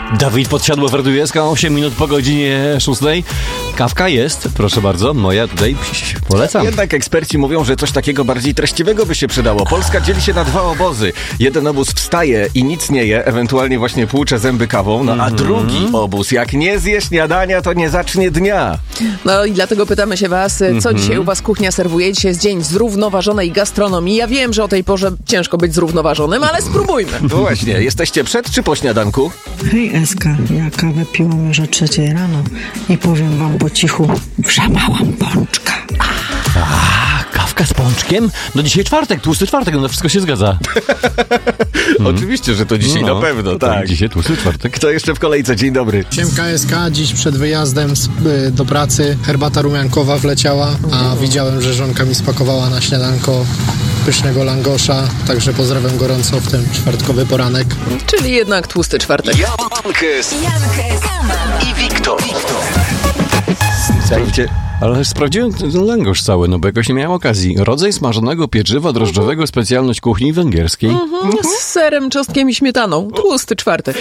Dawid Podsiadło-Werdujewska, 8 minut po godzinie 6. Kawka jest, proszę bardzo, moja tutaj polecam. Jednak eksperci mówią, że coś takiego bardziej treściwego by się przydało. Polska dzieli się na dwa obozy. Jeden obóz wstaje i nic nie je, ewentualnie właśnie płucze zęby kawą, a drugi obóz, jak nie zje śniadania, to nie zacznie dnia. No i dlatego pytamy się was, co dzisiaj u was kuchnia serwuje? Dzisiaj jest dzień zrównoważonej gastronomii. Ja wiem, że o tej porze ciężko być zrównoważonym, ale spróbujmy. No właśnie, jesteście przed czy po śniadanku? Hej Eska, ja kawę piłam już o 3 rano i powiem wam po cichu, wszamałam pączka. Kawka z pączkiem? No dzisiaj czwartek, tłusty czwartek, no wszystko się zgadza. Oczywiście, że to dzisiaj na pewno, tak. Dzisiaj tłusty czwartek. Kto jeszcze w kolejce? Dzień dobry. Siemka SK, dziś przed wyjazdem do pracy herbata rumiankowa wleciała, a widziałem, że żonka mi spakowała na śniadanko pysznego langosza, także pozdrawiam gorąco w ten czwartkowy poranek. Czyli jednak tłusty czwartek. Jankes i Wiktor. Ale sprawdziłem ten langosz cały, no bo jakoś nie miałem okazji. Rodzaj smażonego pieczywa drożdżowego, specjalność kuchni węgierskiej. Z serem, czosnkiem i śmietaną. Tłusty czwartek.